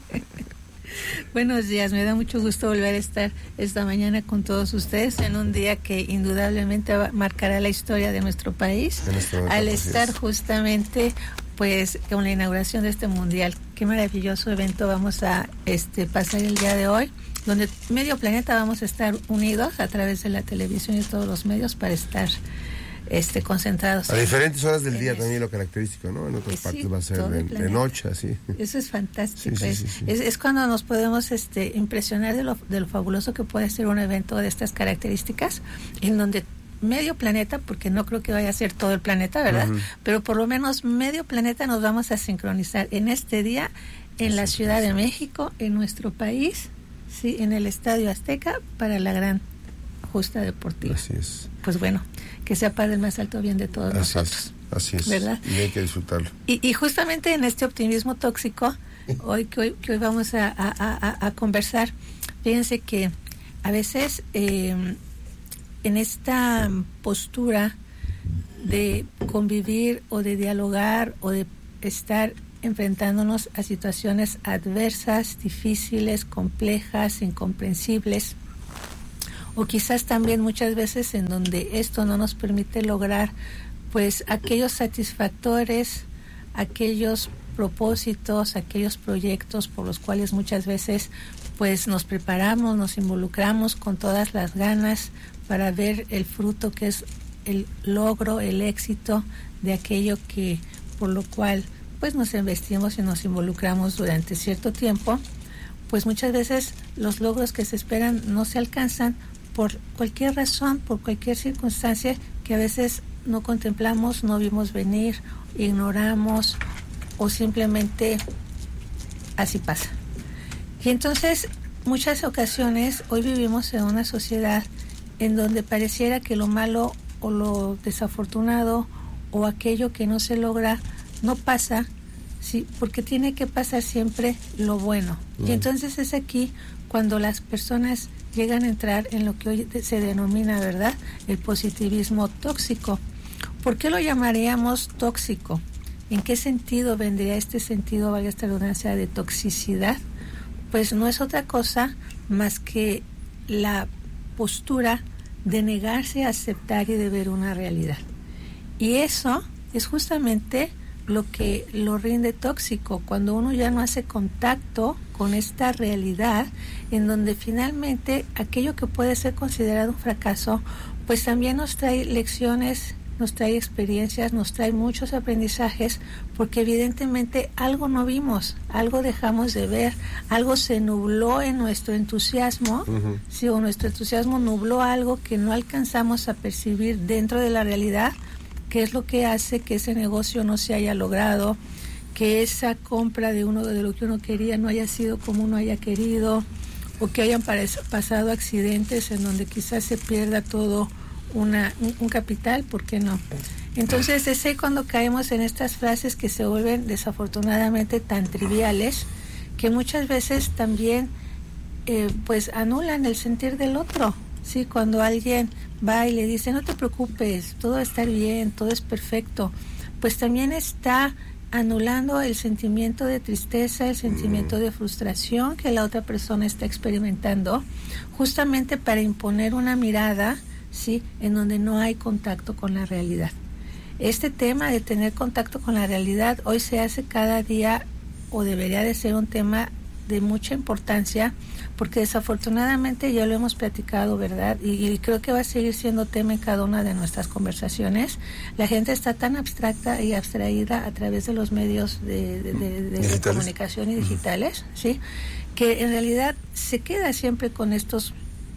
Buenos días, me da mucho gusto volver a estar esta mañana con todos ustedes en un día que indudablemente marcará la historia de nuestro país al estar justamente pues con la inauguración de este mundial. Qué maravilloso evento vamos a este pasar el día de hoy, donde medio planeta vamos a estar unidos a través de la televisión y todos los medios para estar este concentrados a diferentes horas del día. También lo característico, ¿no? En otras sí, partes va a ser de, de noche, así. Eso es fantástico. Sí, es, sí, sí, sí. Es, es cuando nos podemos este impresionar de lo, de lo fabuloso que puede ser un evento de estas características, en donde medio planeta, porque no creo que vaya a ser todo el planeta, ¿verdad? Uh-huh. Pero por lo menos medio planeta nos vamos a sincronizar en este día en sí, la Ciudad sí, de México, en nuestro país, sí, en el Estadio Azteca, para la gran justa deportiva. Así es. Pues bueno, que sea para el más alto bien de todos así nosotros. Es, así es. ¿Verdad? Y hay que disfrutarlo. Y, y justamente en este optimismo tóxico, hoy que hoy, que hoy vamos a, a, a, a conversar, fíjense que a veces eh, en esta postura de convivir o de dialogar o de estar enfrentándonos a situaciones adversas, difíciles, complejas, incomprensibles, o quizás también muchas veces en donde esto no nos permite lograr pues aquellos satisfactores, aquellos propósitos, aquellos proyectos por los cuales muchas veces pues nos preparamos, nos involucramos con todas las ganas para ver el fruto que es el logro, el éxito de aquello que por lo cual pues nos investimos y nos involucramos durante cierto tiempo. Pues muchas veces los logros que se esperan no se alcanzan por cualquier razón, por cualquier circunstancia que a veces no contemplamos, no vimos venir, ignoramos o simplemente así pasa. Y entonces, muchas ocasiones, hoy vivimos en una sociedad en donde pareciera que lo malo o lo desafortunado o aquello que no se logra no pasa, sí, porque tiene que pasar siempre lo bueno. Mm. Y entonces es aquí cuando las personas llegan a entrar en lo que hoy se denomina, ¿verdad?, el positivismo tóxico. ¿Por qué lo llamaríamos tóxico? ¿En qué sentido vendría este sentido, valga esta redundancia, de toxicidad? Pues no es otra cosa más que la postura de negarse a aceptar y de ver una realidad. Y eso es justamente lo que lo rinde tóxico, cuando uno ya no hace contacto con esta realidad, en donde finalmente aquello que puede ser considerado un fracaso, pues también nos trae lecciones, nos trae experiencias, nos trae muchos aprendizajes, porque evidentemente algo no vimos, algo dejamos de ver, algo se nubló en nuestro entusiasmo, uh-huh. sí, o nuestro entusiasmo nubló algo que no alcanzamos a percibir dentro de la realidad, que es lo que hace que ese negocio no se haya logrado, que esa compra de uno de lo que uno quería no haya sido como uno haya querido, o que hayan pasado accidentes en donde quizás se pierda todo una, un, un capital, ¿por qué no? Entonces es ahí cuando caemos en estas frases que se vuelven desafortunadamente tan triviales, que muchas veces también eh, pues anulan el sentir del otro. Sí, cuando alguien va y le dice, no te preocupes, todo va a estar bien, todo es perfecto, pues también está anulando el sentimiento de tristeza, el sentimiento de frustración que la otra persona está experimentando, justamente para imponer una mirada, sí, en donde no hay contacto con la realidad. Este tema de tener contacto con la realidad hoy se hace cada día, o debería de ser un tema de mucha importancia, porque desafortunadamente ya lo hemos platicado, ¿verdad? Y, y creo que va a seguir siendo tema en cada una de nuestras conversaciones. La gente está tan abstracta y abstraída a través de los medios de, de, de, de, de comunicación y digitales, ¿sí? Que en realidad se queda siempre con estos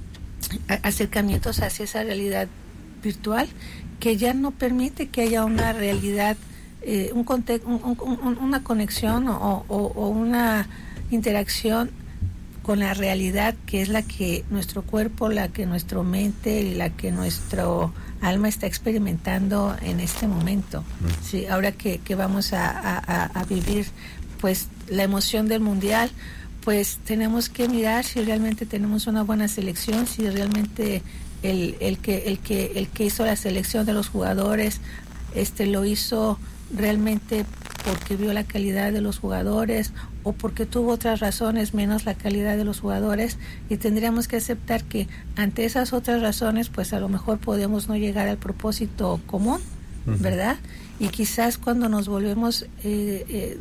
acercamientos hacia esa realidad virtual, que ya no permite que haya una realidad, eh, un, conte- un, un, una conexión o, o, o una interacción con la realidad, que es la que nuestro cuerpo, la que nuestra mente y la que nuestro alma está experimentando en este momento. Sí, ahora que, que vamos a, a, a vivir pues la emoción del mundial, pues tenemos que mirar si realmente tenemos una buena selección, si realmente el, el que el que el que hizo la selección de los jugadores este lo hizo realmente porque vio la calidad de los jugadores o porque tuvo otras razones menos la calidad de los jugadores, y tendríamos que aceptar que ante esas otras razones pues a lo mejor podemos no llegar al propósito común, uh-huh. ¿verdad? Y quizás cuando nos volvemos eh, eh,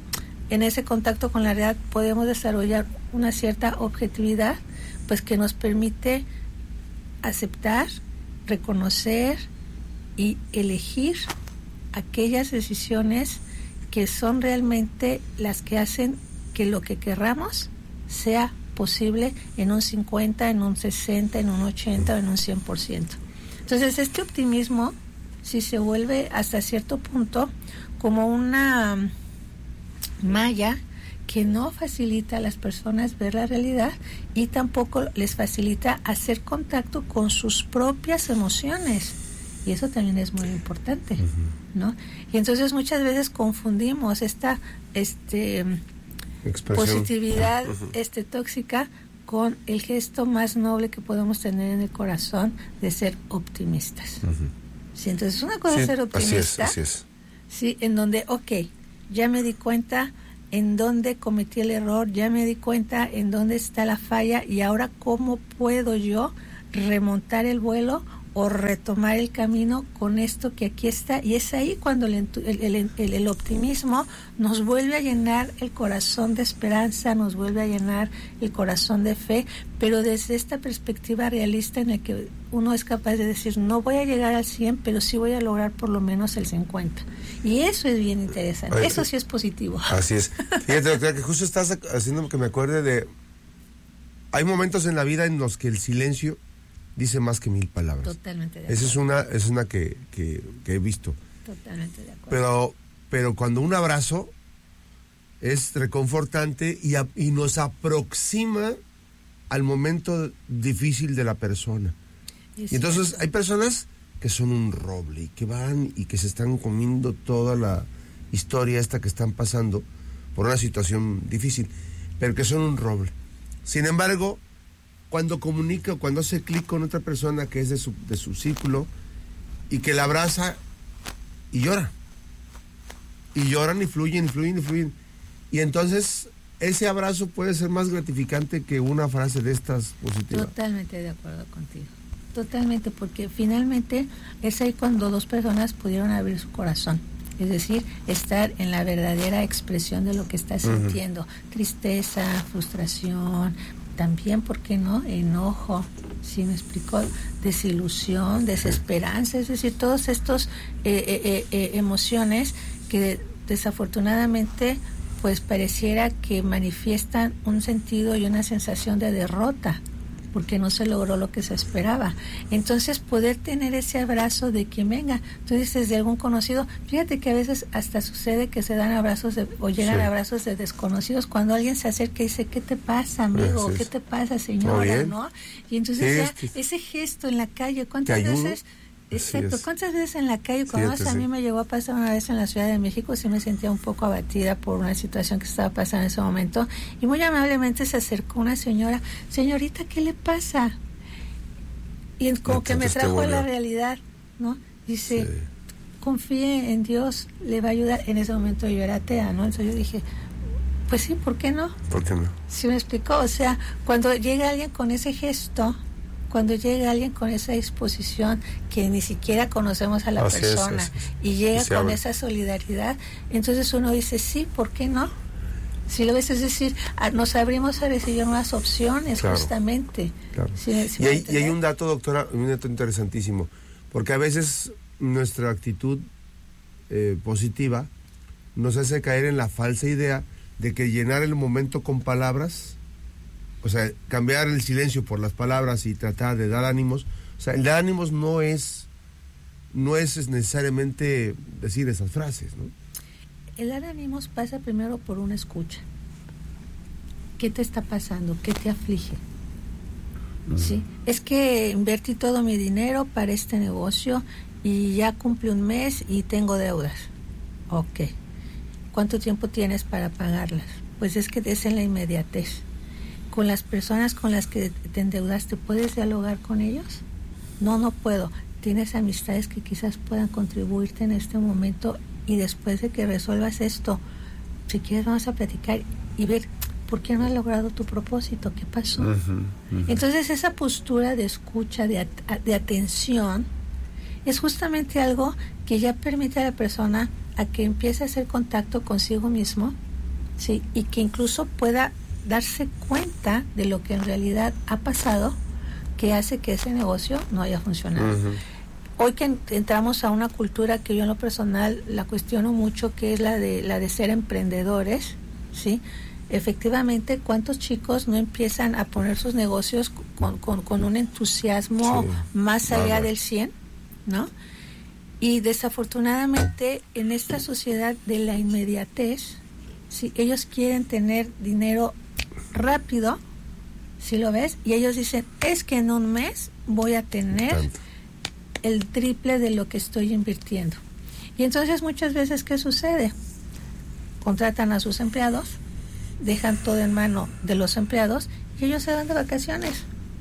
en ese contacto con la realidad podemos desarrollar una cierta objetividad pues que nos permite aceptar, reconocer y elegir aquellas decisiones que son realmente las que hacen que lo que querramos sea posible en un cincuenta, en un sesenta, en un ochenta o en un cien por ciento. Entonces este optimismo si se vuelve hasta cierto punto como una malla que no facilita a las personas ver la realidad y tampoco les facilita hacer contacto con sus propias emociones. Y eso también es muy importante, uh-huh. ¿no? Y entonces muchas veces confundimos esta este positividad uh-huh. este tóxica con el gesto más noble que podemos tener en el corazón de ser optimistas. Uh-huh. Sí, entonces una cosa sí, es ser optimista, así es, así es. Sí, en donde, ok, ya me di cuenta en dónde cometí el error, ya me di cuenta en dónde está la falla y ahora cómo puedo yo remontar el vuelo o retomar el camino con esto que aquí está. Y es ahí cuando el, el, el, el, el optimismo nos vuelve a llenar el corazón de esperanza, nos vuelve a llenar el corazón de fe, pero desde esta perspectiva realista en la que uno es capaz de decir, no voy a llegar al cien, pero sí voy a lograr por lo menos el cincuenta. Y eso es bien interesante. Oye, eso sí es positivo. Así es. Fíjate, doctora, que justo estás haciendo que me acuerde de... Hay momentos en la vida en los que el silencio dice más que mil palabras. Totalmente de acuerdo. Esa es una, es una que, que, que he visto. Totalmente de acuerdo. Pero, pero cuando un abrazo es reconfortante y, a, y nos aproxima al momento difícil de la persona. Es y entonces cierto. Hay personas que son un roble y que van y que se están comiendo toda la historia esta que están pasando por una situación difícil, pero que son un roble. Sin embargo, cuando comunica, cuando hace clic con otra persona que es de su, de su círculo y que la abraza y llora. Y lloran y fluyen, y fluyen, y fluyen. Y entonces ese abrazo puede ser más gratificante que una frase de estas positivas. Totalmente de acuerdo contigo. Totalmente, porque finalmente es ahí cuando dos personas pudieron abrir su corazón. Es decir, estar en la verdadera expresión de lo que está sintiendo. Uh-huh. Tristeza, frustración, también, ¿por qué no? Enojo, ¿sí me explicó? Desilusión, desesperanza, es decir, todos estos eh, eh, eh, emociones que desafortunadamente pues pareciera que manifiestan un sentido y una sensación de derrota, porque no se logró lo que se esperaba. Entonces, poder tener ese abrazo de quien venga. Tú dices de algún conocido, fíjate que a veces hasta sucede que se dan abrazos de, o llegan sí. abrazos de desconocidos cuando alguien se acerca y dice, ¿qué te pasa, amigo? ¿Qué te pasa, señora? ¿No? Y entonces sí, ya, sí. ese gesto en la calle, ¿cuántas veces... Exacto, ¿cuántas veces en la calle, cuando sí, a mí sí. me llegó a pasar una vez en la Ciudad de México, sí me sentía un poco abatida por una situación que estaba pasando en ese momento, y muy amablemente se acercó una señora, señorita, ¿qué le pasa? Y como no, que me trajo a la realidad, ¿no? Dice, sí. confíe en Dios, le va a ayudar. En ese momento yo era atea, ¿no? Entonces yo dije, pues sí, ¿por qué no? ¿Por qué no? Sí me explicó, o sea, cuando llega alguien con ese gesto, cuando llega alguien con esa disposición que ni siquiera conocemos a la así persona es, es. y llega y con abre. esa solidaridad, entonces uno dice, sí, ¿por qué no? Si lo ves, es decir, a, nos abrimos a recibir nuevas opciones, claro, justamente. Claro. ¿Sí, sí y, hay, y hay un dato, doctora, un dato interesantísimo, porque a veces nuestra actitud eh, positiva nos hace caer en la falsa idea de que llenar el momento con palabras, o sea, cambiar el silencio por las palabras y tratar de dar ánimos. O sea, el dar ánimos no es, no es necesariamente decir esas frases, ¿no? El dar ánimos pasa primero por una escucha. ¿Qué te está pasando? ¿Qué te aflige? Uh-huh. Sí, es que invertí todo mi dinero para este negocio y ya cumple un mes y tengo deudas. Ok. ¿Cuánto tiempo tienes para pagarlas? Pues es que es en la inmediatez. Con las personas con las que te endeudaste, ¿puedes dialogar con ellos? No, no puedo. Tienes amistades que quizás puedan contribuirte en este momento y después de que resuelvas esto, si quieres vamos a platicar y ver por qué no has logrado tu propósito, qué pasó. Uh-huh, uh-huh. Entonces esa postura de escucha, de, at- de atención, es justamente algo que ya permite a la persona a que empiece a hacer contacto consigo mismo, ¿sí? Y que incluso pueda darse cuenta de lo que en realidad ha pasado que hace que ese negocio no haya funcionado. Uh-huh. Hoy que entramos a una cultura que yo en lo personal la cuestiono mucho, que es la de la de ser emprendedores, ¿sí? Efectivamente, ¿cuántos chicos no empiezan a poner sus negocios con, con, con un entusiasmo sí, más allá vale. del cien, ¿no? Y desafortunadamente en esta sociedad de la inmediatez, ¿sí? Ellos quieren tener dinero rápido, ¿sí lo ves? Y ellos dicen, es que en un mes voy a tener Tanto. el triple de lo que estoy invirtiendo. Y entonces muchas veces, ¿qué sucede? Contratan a sus empleados, dejan todo en mano de los empleados y ellos se van de vacaciones.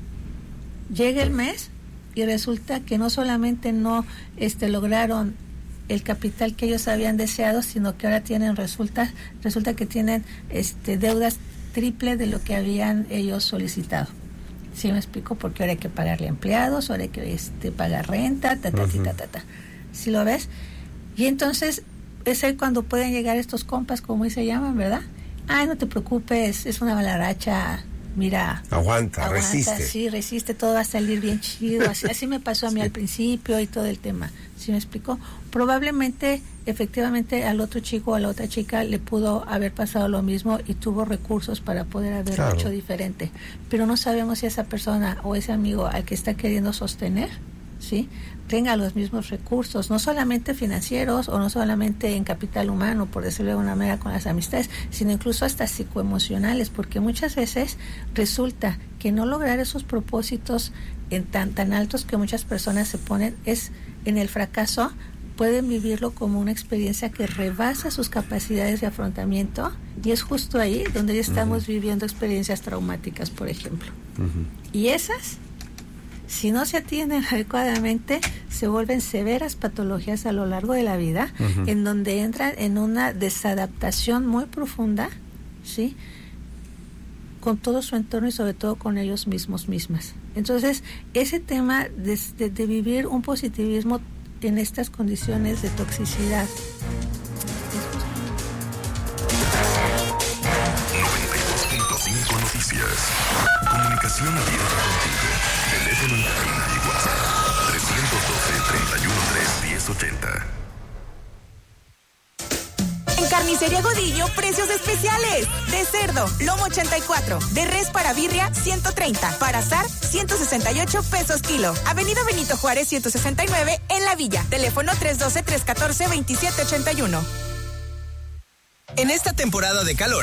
Llega el mes y resulta que no solamente no este, lograron el capital que ellos habían deseado, sino que ahora tienen resulta resulta que tienen este deudas triple de lo que habían ellos solicitado. ¿Sí me explico? Porque ahora hay que pagarle empleados, ahora hay que este, pagar renta, ta, ta, uh-huh. ta, ta, ta. ¿Sí lo ves? Y entonces es ahí cuando pueden llegar estos compas, como se llaman, ¿verdad? Ay, no te preocupes, es una mala racha, mira. Aguanta, aguanta, resiste. Sí, resiste, todo va a salir bien chido. Así, así me pasó a mí sí. al principio y todo el tema. ¿Sí me explico? Probablemente, efectivamente, al otro chico o a la otra chica le pudo haber pasado lo mismo y tuvo recursos para poder haberlo claro. hecho diferente. Pero no sabemos si esa persona o ese amigo al que está queriendo sostener, ¿sí?, tenga los mismos recursos, no solamente financieros o no solamente en capital humano, por decirlo de una manera, con las amistades, sino incluso hasta psicoemocionales, porque muchas veces resulta que no lograr esos propósitos en tan tan altos que muchas personas se ponen es en el fracaso, pueden vivirlo como una experiencia que rebasa sus capacidades de afrontamiento, y es justo ahí donde ya estamos uh-huh. viviendo experiencias traumáticas, por ejemplo. Uh-huh. Y esas, si no se atienden adecuadamente, se vuelven severas patologías a lo largo de la vida, uh-huh. en donde entran en una desadaptación muy profunda, ¿sí?, con todo su entorno y sobre todo con ellos mismos mismas. Entonces, ese tema de, de, de vivir un positivismo en estas condiciones de toxicidad. noventa y dos punto cinco Noticias. Comunicación abierta contigo. Teléfono en cabina y WhatsApp. trescientos doce, treinta y uno, tres, diez, ochenta. En Carnicería Godillo, precios especiales. De cerdo, lomo ochenta y cuatro. De res para birria, ciento treinta. Para asar, ciento sesenta y ocho pesos kilo. Avenida Benito Juárez, ciento sesenta y nueve, en La Villa. Teléfono tres uno dos, tres uno cuatro, dos siete ocho uno. En esta temporada de calor,